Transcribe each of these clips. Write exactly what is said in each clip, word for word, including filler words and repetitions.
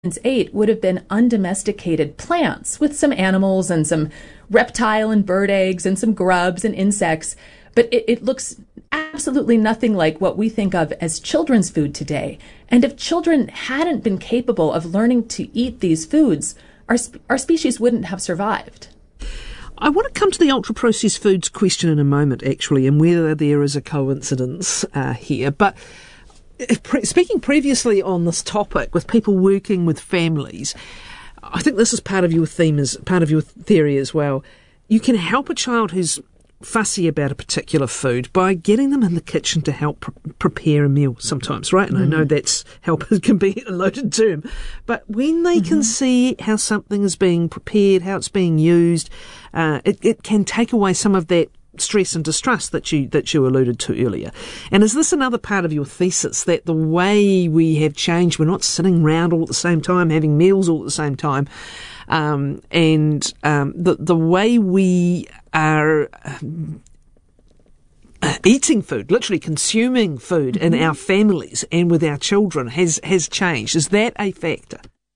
ate would have been undomesticated plants with some animals and some reptile and bird eggs and some grubs and insects. But it, it looks absolutely nothing like what we think of as children's food today. And if children hadn't been capable of learning to eat these foods, our, our species wouldn't have survived. I want to come to the ultra-processed foods question in a moment, actually, and whether there is a coincidence uh, here. But pre- speaking previously on this topic with people working with families, I think this is part of your theme, is part of your theory as well. You can help a child who's fussy about a particular food by getting them in the kitchen to help pre- prepare a meal sometimes, right? And mm-hmm. I know that's help can be a loaded term, but when they mm-hmm. can see how something is being prepared, how it's being used, uh, it, it can take away some of that stress and distrust that you that you alluded to earlier. And is this another part of your thesis, that the way we have changed, we're not sitting around all at the same time, having meals all at the same time, um, and um, the the way we are um, uh, eating food, literally consuming food mm-hmm. in our families and with our children has has changed? Is that a factor?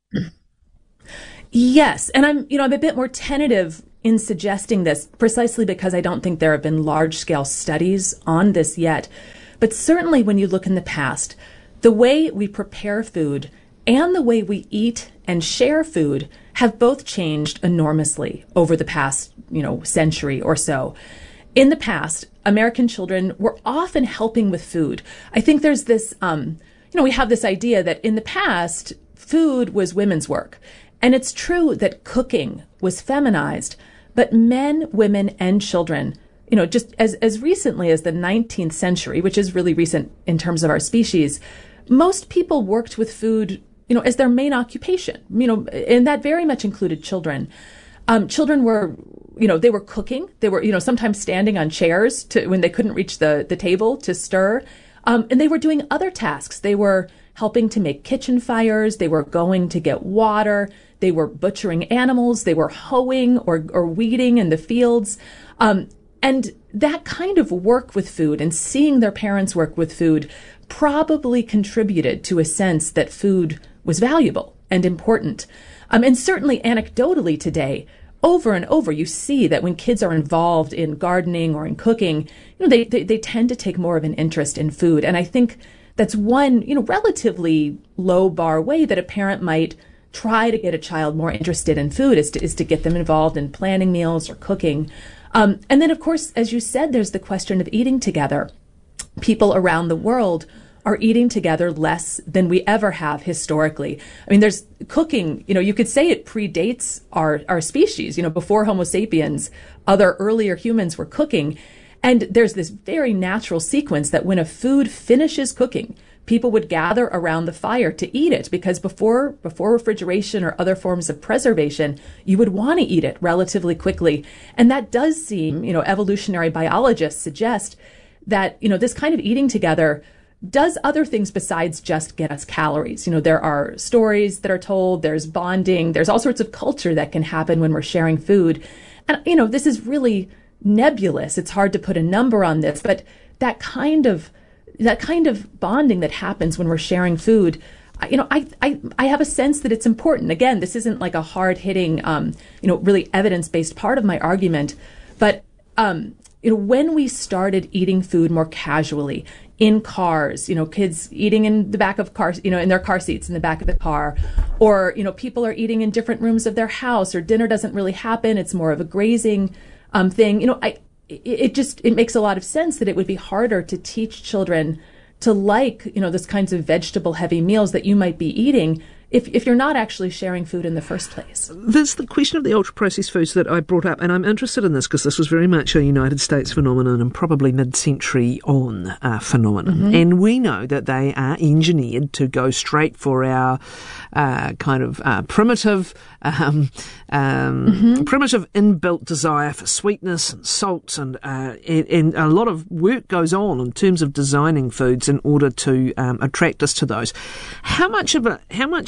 Yes, and I'm you know I'm a bit more tentative in suggesting this, precisely because I don't think there have been large-scale studies on this yet. But certainly when you look in the past, the way we prepare food and the way we eat and share food have both changed enormously over the past, you know, century or so. In the past, American children were often helping with food. I think there's this, um, you know, we have this idea that in the past, food was women's work. And it's true that cooking was feminized. But men, women, and children, you know, just as, as recently as the nineteenth century, which is really recent in terms of our species, most people worked with food, you know, as their main occupation, you know, and that very much included children. Um, children were, you know, they were cooking. They were, you know, sometimes standing on chairs to when they couldn't reach the, the table to stir. Um, and they were doing other tasks. They were helping to make kitchen fires. They were going to get water. They were butchering animals. They were hoeing or, or weeding in the fields. Um, and that kind of work with food and seeing their parents work with food probably contributed to a sense that food was valuable and important. Um, and certainly anecdotally today, over and over, you see that when kids are involved in gardening or in cooking, you know, they, they, they tend to take more of an interest in food. And I think that's one, you know, relatively low bar way that a parent might try to get a child more interested in food, is to, is to get them involved in planning meals or cooking. Um, and then, of course, as you said, there's the question of eating together. People around the world are eating together less than we ever have historically. I mean, there's cooking, you know, you could say it predates our, our species. You know, before Homo sapiens, other earlier humans were cooking. And there's this very natural sequence that when a food finishes cooking, people would gather around the fire to eat it, because before before refrigeration or other forms of preservation, you would want to eat it relatively quickly. And that does seem, you know, evolutionary biologists suggest that, you know, this kind of eating together does other things besides just get us calories. You know, there are stories that are told, there's bonding, there's all sorts of culture that can happen when we're sharing food. And, you know, this is really nebulous. It's hard to put a number on this, but that kind of that kind of bonding that happens when we're sharing food, you know, I, I, I have a sense that it's important. Again, this isn't like a hard hitting, um, you know, really evidence based part of my argument, but, um, you know, when we started eating food more casually in cars, you know, kids eating in the back of cars, you know, in their car seats in the back of the car, or, you know, people are eating in different rooms of their house, or dinner doesn't really happen. It's more of a grazing, um, thing. You know, I, It just, it makes a lot of sense that it would be harder to teach children to like, you know, this kinds of vegetable heavy meals that you might be eating if if you're not actually sharing food in the first place. There's the question of the ultra-processed foods that I brought up, and I'm interested in this because this was very much a United States phenomenon and probably mid-century on uh, phenomenon. Mm-hmm. And we know that they are engineered to go straight for our uh, kind of uh, primitive, um, um, mm-hmm. primitive inbuilt desire for sweetness and salt, and, uh, and and a lot of work goes on in terms of designing foods in order to um, attract us to those. How much of a how much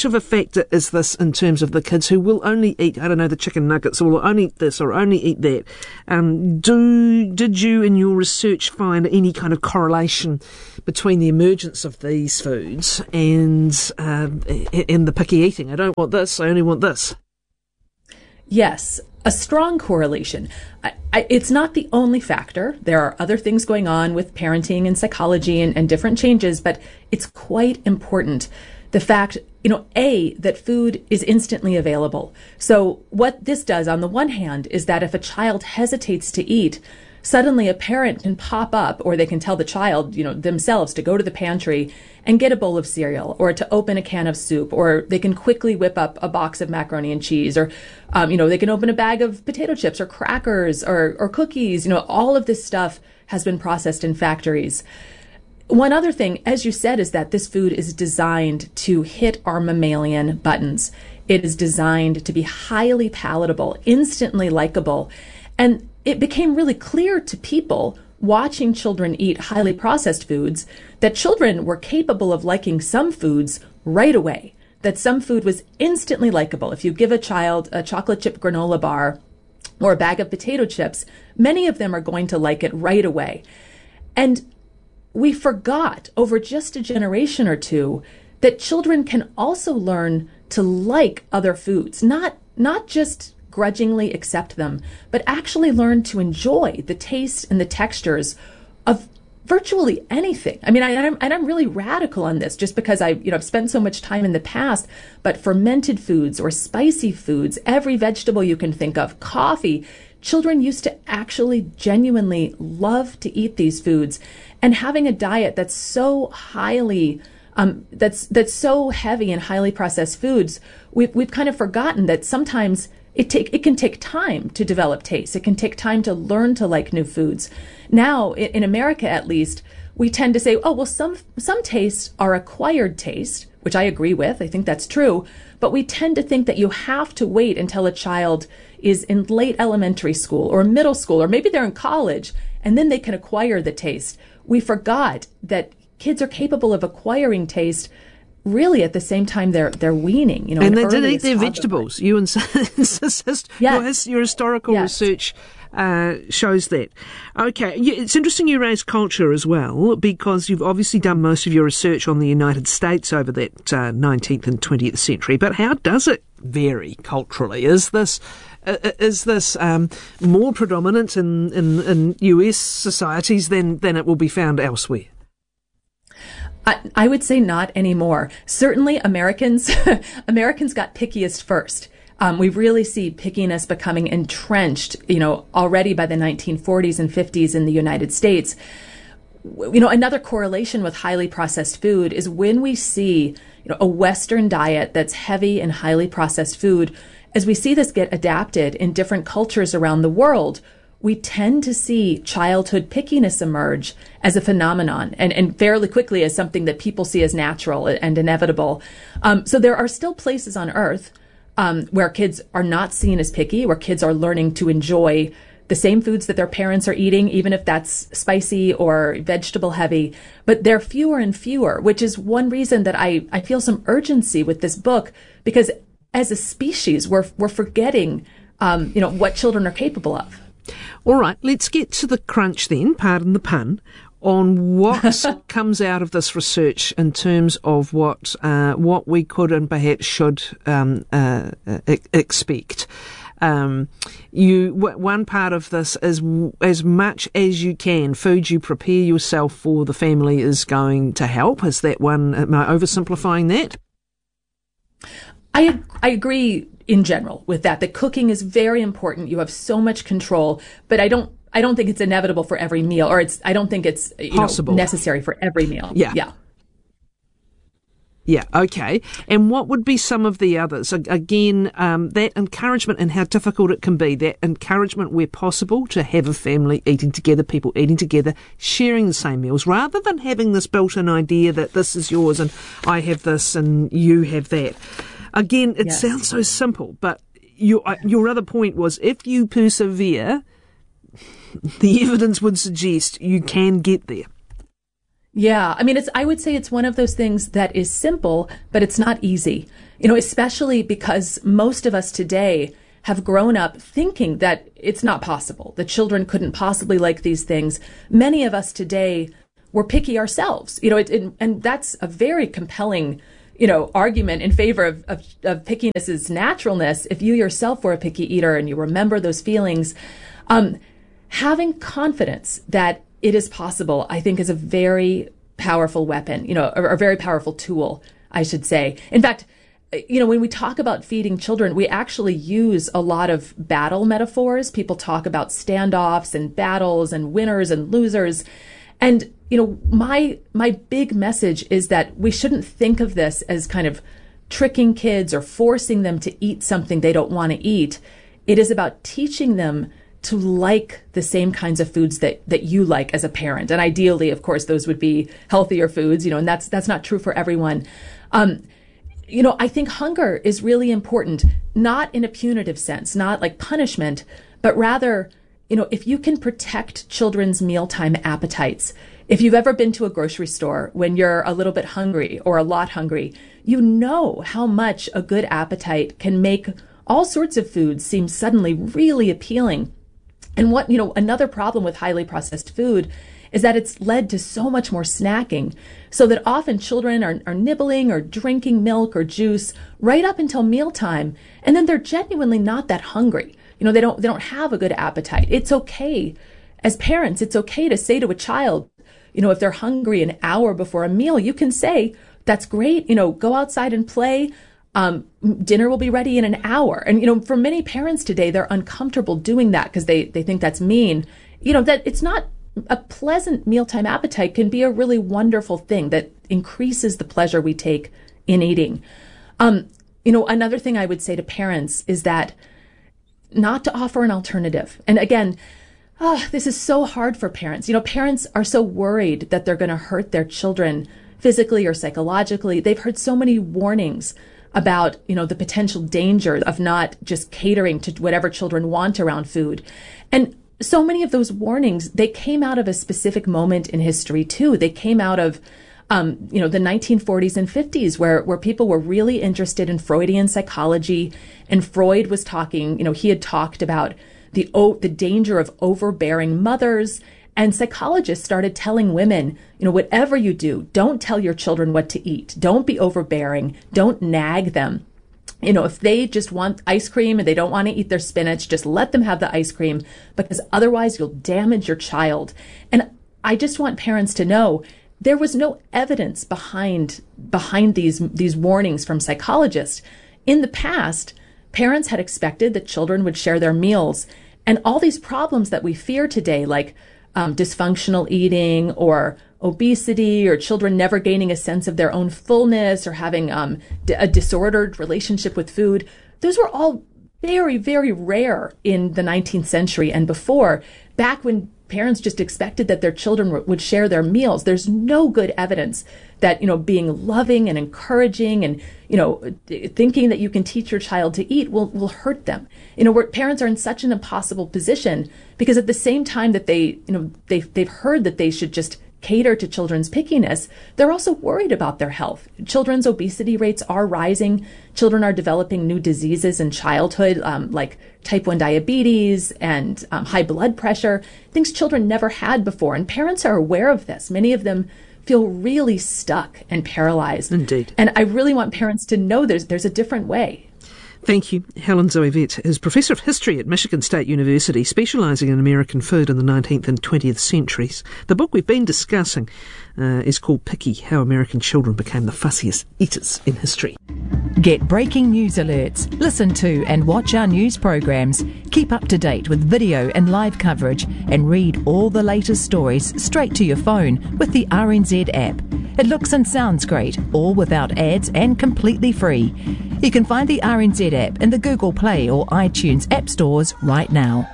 of a factor is this in terms of the kids who will only eat, I don't know, the chicken nuggets, or will only eat this or only eat that? Um, do did you in your research find any kind of correlation between the emergence of these foods and um, and the picky eating? I don't want this, I only want this. Yes, a strong correlation. I, I, it's not the only factor. There are other things going on with parenting and psychology and, and different changes, but it's quite important. The fact, you know, A, that food is instantly available. So what this does on the one hand is that if a child hesitates to eat, suddenly a parent can pop up, or they can tell the child, you know, themselves to go to the pantry and get a bowl of cereal, or to open a can of soup, or they can quickly whip up a box of macaroni and cheese, or, um, you know, they can open a bag of potato chips or crackers or, or cookies. You know, all of this stuff has been processed in factories. One other thing, as you said, is that this food is designed to hit our mammalian buttons. It is designed to be highly palatable, instantly likable. And it became really clear to people watching children eat highly processed foods that children were capable of liking some foods right away, that some food was instantly likable. If you give a child a chocolate chip granola bar or a bag of potato chips, many of them are going to like it right away. And we forgot over just a generation or two that children can also learn to like other foods, not, not just grudgingly accept them, but actually learn to enjoy the taste and the textures of virtually anything. I mean, I, I'm, and I'm really radical on this just because I, you know, I've spent so much time in the past, but fermented foods or spicy foods, every vegetable you can think of, coffee, children used to actually genuinely love to eat these foods. And having a diet that's so highly Um, that's that's so heavy in highly processed foods, we've we've kind of forgotten that sometimes it take it can take time to develop taste. It can take time to learn to like new foods. Now, in, in America at least, we tend to say, oh well, some some tastes are acquired taste, which I agree with. I think that's true. But we tend to think that you have to wait until a child is in late elementary school or middle school, or maybe they're in college, and then they can acquire the taste. We forgot that kids are capable of acquiring taste really at the same time they're they're weaning. You know, and they did eat their vegetables. You insist. Yes. Your, your historical yes. research uh, shows that. Okay, it's interesting you raise culture as well, because you've obviously done most of your research on the United States over that uh, nineteenth and twentieth century. But how does it vary culturally? Is this uh, is this um, more predominant in, in, in U S societies than than it will be found elsewhere? I, I would say not anymore. Certainly Americans, Americans got pickiest first. Um, we really see pickiness becoming entrenched, you know, already by the nineteen forties and fifties in the United States. You know, another correlation with highly processed food is when we see, you know, a Western diet that's heavy in highly processed food, as we see this get adapted in different cultures around the world, we tend to see childhood pickiness emerge as a phenomenon, and, and fairly quickly as something that people see as natural and inevitable. Um, so there are still places on Earth um, where kids are not seen as picky, where kids are learning to enjoy the same foods that their parents are eating, even if that's spicy or vegetable heavy. But they're fewer and fewer, which is one reason that I, I feel some urgency with this book, because as a species, we're, we're forgetting um, you know, what children are capable of. All right, let's get to the crunch then, pardon the pun, on what comes out of this research in terms of what uh, what we could and perhaps should um, uh, expect. Um, you w- one part of this is w- as much as you can, food you prepare yourself for the family is going to help. Is that one? Am I oversimplifying that? I I agree in general with that. The cooking is very important. You have so much control, but I don't I don't think it's inevitable for every meal, or it's I don't think it's you Possible. know, necessary for every meal. Yeah. Yeah. Yeah, okay. And what would be some of the others? Again, um, that encouragement and how difficult it can be, that encouragement where possible to have a family eating together, people eating together, sharing the same meals, rather than having this built-in idea that this is yours and I have this and you have that. Again, it yes. sounds so simple, but your, your other point was if you persevere, the evidence would suggest you can get there. Yeah, I mean, it's, I would say it's one of those things that is simple, but it's not easy. You know, especially because most of us today have grown up thinking that it's not possible, that children couldn't possibly like these things. Many of us today were picky ourselves, you know, it, it, and that's a very compelling, you know, argument in favor of, of, of pickiness' naturalness. If you yourself were a picky eater and you remember those feelings, um, having confidence that it is possible, I think, is a very powerful weapon, you know, or a very powerful tool, I should say. In fact, you know, when we talk about feeding children, we actually use a lot of battle metaphors. People talk about standoffs and battles and winners and losers. And, you know, my my big message is that we shouldn't think of this as kind of tricking kids or forcing them to eat something they don't want to eat. It is about teaching them to like the same kinds of foods that, that you like as a parent. And ideally, of course, those would be healthier foods, you know, and that's that's not true for everyone. Um, you know, I think hunger is really important, not in a punitive sense, not like punishment, but rather, you know, if you can protect children's mealtime appetites, if you've ever been to a grocery store when you're a little bit hungry or a lot hungry, you know how much a good appetite can make all sorts of foods seem suddenly really appealing. And what, you know, another problem with highly processed food is that it's led to so much more snacking, so that often children are, are nibbling or drinking milk or juice right up until mealtime, and then they're genuinely not that hungry. You know, they don't they don't have a good appetite. It's okay, as parents, it's okay to say to a child, you know, if they're hungry an hour before a meal, you can say, that's great, you know, go outside and play. Um, dinner will be ready in an hour. And, you know, for many parents today, they're uncomfortable doing that because they, they think that's mean. You know, that it's not a pleasant mealtime appetite can be a really wonderful thing that increases the pleasure we take in eating. Um, you know, another thing I would say to parents is that not to offer an alternative. And again, oh, this is so hard for parents. You know, parents are so worried that they're going to hurt their children physically or psychologically. They've heard so many warnings about, you know, the potential danger of not just catering to whatever children want around food. And so many of those warnings, they came out of a specific moment in history too. They came out of, um, you know, the nineteen forties and fifties, where, where people were really interested in Freudian psychology. And Freud was talking, you know, he had talked about the, oh, the danger of overbearing mothers. And psychologists started telling women, you know, whatever you do, don't tell your children what to eat. Don't be overbearing. Don't nag them. You know, if they just want ice cream and they don't want to eat their spinach, just let them have the ice cream, because otherwise you'll damage your child. And I just want parents to know there was no evidence behind behind these these warnings from psychologists. In the past, parents had expected that children would share their meals, and all these problems that we fear today, like Um, dysfunctional eating or obesity or children never gaining a sense of their own fullness or having um, d- a disordered relationship with food, those were all very, very rare in the nineteenth century and before, back when parents just expected that their children w- would share their meals. There's no good evidence that, you know, being loving and encouraging and, you know, thinking that you can teach your child to eat will, will hurt them. You know, where parents are in such an impossible position because at the same time that they, you know, they've, they've heard that they should just cater to children's pickiness, they're also worried about their health. Children's obesity rates are rising. Children are developing new diseases in childhood, um, like type one diabetes and um, high blood pressure, things children never had before. And parents are aware of this. Many of them feel really stuck and paralyzed. Indeed. And I really want parents to know there's there's a different way. Thank you. Helen Zoe Vett is Professor of History at Michigan State University, specialising in American food in the nineteenth and twentieth centuries. The book we've been discussing uh, is called Picky, How American Children Became the Fussiest Eaters in History. Get breaking news alerts, listen to and watch our news programs, keep up to date with video and live coverage, and read all the latest stories straight to your phone with the R N Z app. It looks and sounds great, all without ads and completely free. You can find the R N Z app in the Google Play or iTunes app stores right now.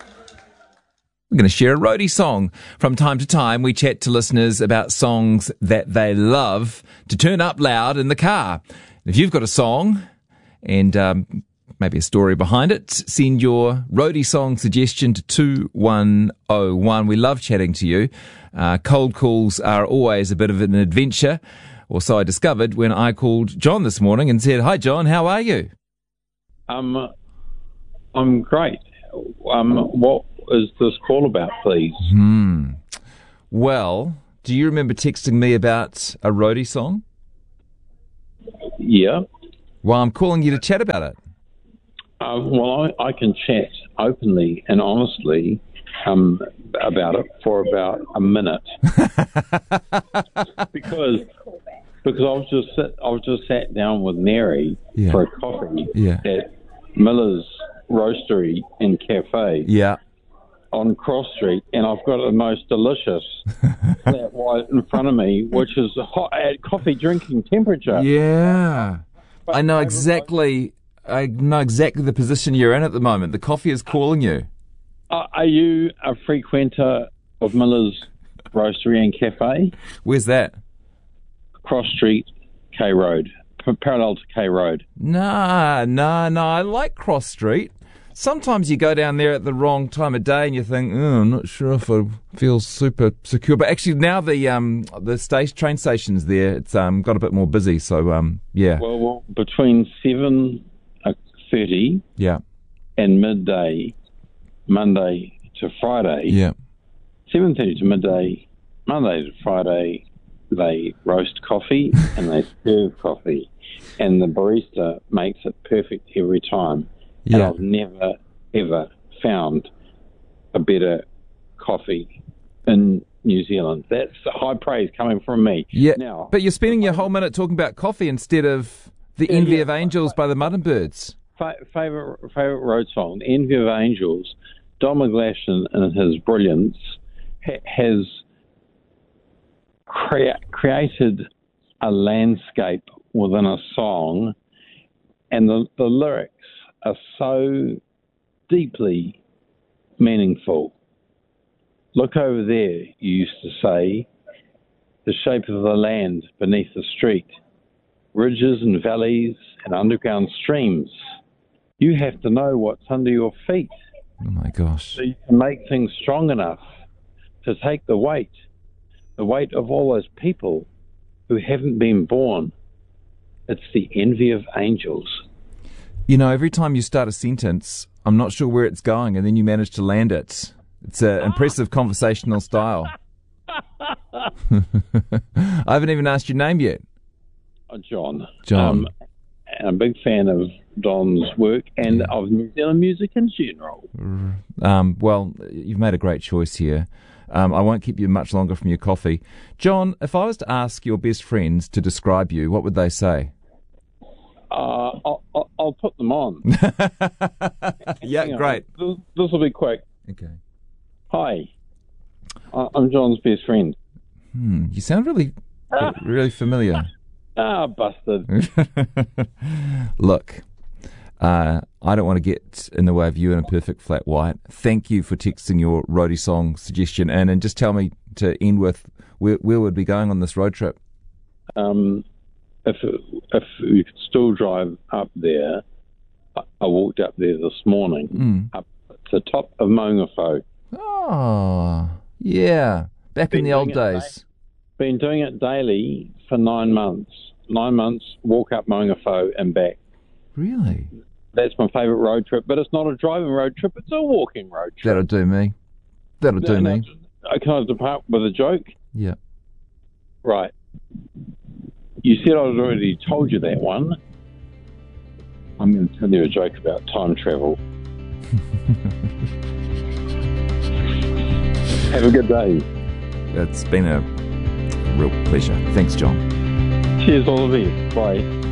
We're going to share a roadie song. From time to time, we chat to listeners about songs that they love to turn up loud in the car. If you've got a song and um, maybe a story behind it, send your roadie song suggestion to two one oh one. We love chatting to you. Uh, cold calls are always a bit of an adventure, or so I discovered when I called John this morning and said, "Hi John, how are you?" Um, I'm great. Um, what is this call about, please? Hmm. Well, do you remember texting me about a roadie song? Yeah. Well, I'm calling you to chat about it. Uh, well, I, I can chat openly and honestly um, about it for about a minute because because I was just sit, I was just sat down with Mary Yeah. for a coffee Yeah. at Miller's Roastery and Cafe Yeah. on Cross Street, and I've got the most delicious flat white in front of me, which is hot at coffee drinking temperature. Yeah. But I know I was exactly. I know exactly the position you're in at the moment. The coffee is calling you. Uh, are you a frequenter of Miller's Roastery and Cafe? Where's that? Cross Street, K Road, p- parallel to K Road. Nah, nah, nah. I like Cross Street. Sometimes you go down there at the wrong time of day and you think, oh, I'm not sure if I feel super secure. But actually, now the um the station, train station's there. It's um got a bit more busy. So um yeah, Well, well between seven thirty yeah, and midday, Monday to Friday. yeah. Seven thirty to midday, Monday to Friday, they roast coffee and they serve coffee, and the barista makes it perfect every time. And Yeah. I've never, ever found a better coffee in New Zealand. That's high praise coming from me. Yeah, Now, but you're spending your whole minute talking about coffee instead of The Yeah, Envy yeah. of Angels by the Mudden Birds. fa- favorite favorite road song, Envy of Angels. Don McGlashan, in his brilliance, ha- has crea- created a landscape within a song, and the, the lyrics are so deeply meaningful. Look over there, you used to say, the shape of the land beneath the street, ridges and valleys and underground streams. You have to know what's under your feet Oh my gosh. so you can make things strong enough to take the weight, the weight of all those people who haven't been born. It's the envy of angels. You know, every time you start a sentence, I'm not sure where it's going, and then you manage to land it. It's an impressive conversational style. I haven't even asked your name yet. Uh, John. John. Um, and I'm a big fan of Don's work and of New Zealand music in general. Um, well, you've made a great choice here. Um, I won't keep you much longer from your coffee. John, if I was to ask your best friends to describe you, what would they say? Uh, I'll, I'll, I'll put them on. Yeah, Hang on. great. This, this will be quick. Okay. Hi. I- I'm John's best friend. Hmm, you sound really, really familiar. Ah, busted. Look, uh, I don't want to get in the way of you in a perfect flat white. Thank you for texting your roadie song suggestion in, and just tell me to end with where, where would we going on this road trip? Um, if if you could still drive up there, I, I walked up there this morning, Mm. up to the top of Maungawhau. Oh, yeah, back in Been the old doing it, days. Been doing it daily for nine months. Nine months, walk up Maungawhau and back. Really? That's my favourite road trip, but it's not a driving road trip, it's a walking road trip. That'll do me. That'll do No, me. no, Can I depart with a joke? Yeah. Right. You said I'd already told you that one. I'm going to tell you a joke about time travel. Have a good day. It's been a real pleasure. Thanks, John. Cheers, all of you. Bye.